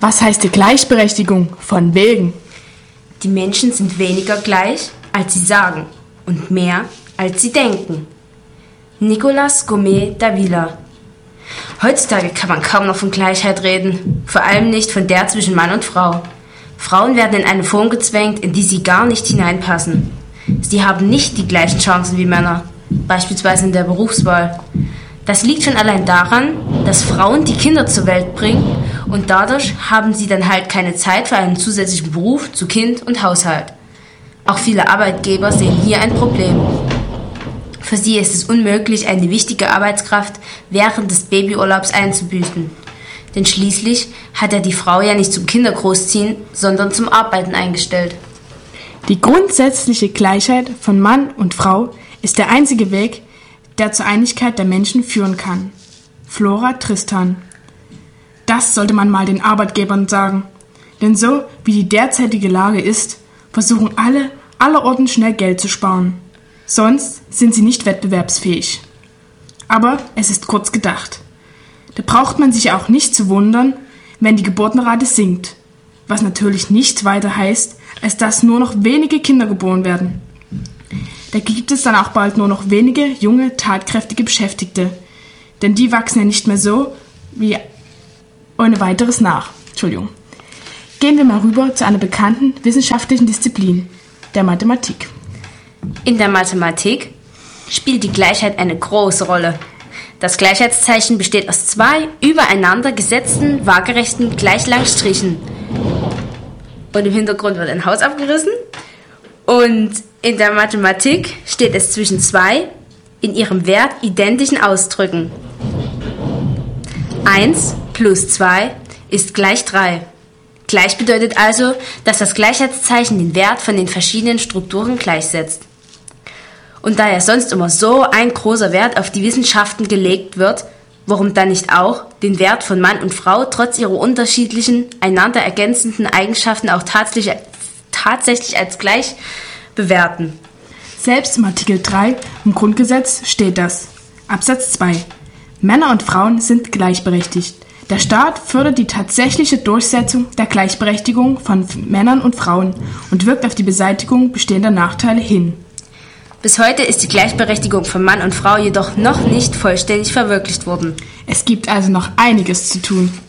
Was heißt die Gleichberechtigung von wegen? Die Menschen sind weniger gleich, als sie sagen, und mehr, als sie denken. Nicolas Gomet-Davila. Heutzutage kann man kaum noch von Gleichheit reden, vor allem nicht von der zwischen Mann und Frau. Frauen werden in eine Form gezwängt, in die sie gar nicht hineinpassen. Sie haben nicht die gleichen Chancen wie Männer, beispielsweise in der Berufswahl. Das liegt schon allein daran, dass Frauen die Kinder zur Welt bringen und dadurch haben sie dann halt keine Zeit für einen zusätzlichen Beruf zu Kind und Haushalt. Auch viele Arbeitgeber sehen hier ein Problem. Für sie ist es unmöglich, eine wichtige Arbeitskraft während des Babyurlaubs einzubüßen. Denn schließlich hat er die Frau ja nicht zum Kindergroßziehen, sondern zum Arbeiten eingestellt. Die grundsätzliche Gleichheit von Mann und Frau ist der einzige Weg, der zur Einigkeit der Menschen führen kann. Flora Tristan. Das sollte man mal den Arbeitgebern sagen. Denn so wie die derzeitige Lage ist, versuchen alle allerorten schnell Geld zu sparen. Sonst sind sie nicht wettbewerbsfähig. Aber es ist kurz gedacht. Da braucht man sich auch nicht zu wundern, wenn die Geburtenrate sinkt. Was natürlich nicht weiter heißt, als dass nur noch wenige Kinder geboren werden. Da gibt es dann auch bald nur noch wenige junge, tatkräftige Beschäftigte. Denn die wachsen ja nicht mehr so wie ohne weiteres nach. Gehen wir mal rüber zu einer bekannten wissenschaftlichen Disziplin, der Mathematik. In der Mathematik spielt die Gleichheit eine große Rolle. Das Gleichheitszeichen besteht aus 2 übereinander gesetzten, waagerechten, gleich langen Strichen. Und im Hintergrund wird ein Haus abgerissen. Und in der Mathematik steht es zwischen 2 in ihrem Wert identischen Ausdrücken. 1 plus 2 ist gleich 3. Gleich bedeutet also, dass das Gleichheitszeichen den Wert von den verschiedenen Strukturen gleichsetzt. Und da ja sonst immer so ein großer Wert auf die Wissenschaften gelegt wird, warum dann nicht auch den Wert von Mann und Frau trotz ihrer unterschiedlichen, einander ergänzenden Eigenschaften auch tatsächlich als gleich bewerten? Selbst im Artikel 3 im Grundgesetz steht das. Absatz 2. Männer und Frauen sind gleichberechtigt. Der Staat fördert die tatsächliche Durchsetzung der Gleichberechtigung von Männern und Frauen und wirkt auf die Beseitigung bestehender Nachteile hin. Bis heute ist die Gleichberechtigung von Mann und Frau jedoch noch nicht vollständig verwirklicht worden. Es gibt also noch einiges zu tun.